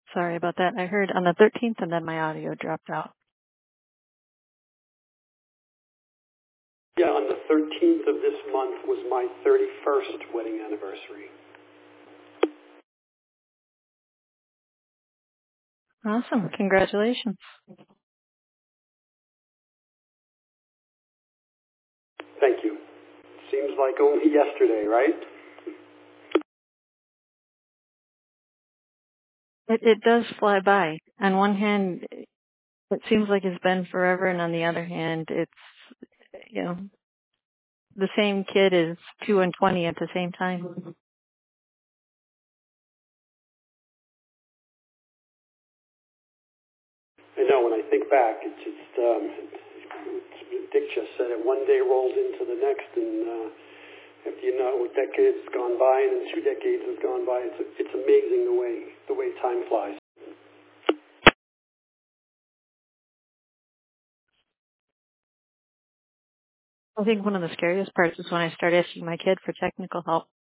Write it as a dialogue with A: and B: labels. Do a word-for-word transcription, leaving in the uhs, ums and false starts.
A: Sorry about that. I heard on the thirteenth and then my audio dropped out.
B: Yeah, on the thirteenth of this month was my thirty-first wedding anniversary.
A: Awesome. Congratulations.
B: Thank you. Seems like only yesterday, right?
A: It, it does fly by. On one hand, it seems like it's been forever, and on the other hand, it's, you know, the same kid is two and twenty at the same time.
B: I know, when I think back, it's just, um, it's, Dick just said it, one day rolls into the next, and uh, after you know, decades has gone by, and then two decades has gone by, it's, it's amazing the way, the way time flies.
A: I think one of the scariest parts is when I start asking my kid for technical help.